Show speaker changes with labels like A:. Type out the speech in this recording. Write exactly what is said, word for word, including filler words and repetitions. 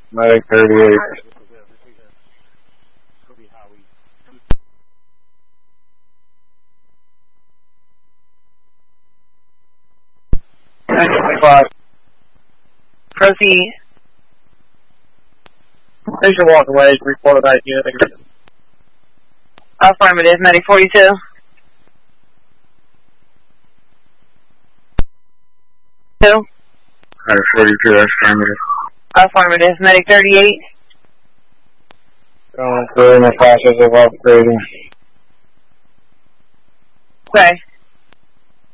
A: Medic thirty-eight.
B: nine twenty-five. Proceed.
C: As you're walking away, report that unit.
B: Affirmative, Medic forty-two. Two.
A: Medic forty-two, affirmative.
B: Affirmative, Medic thirty-eight.
A: Going through in the process of upgrading.
B: Okay.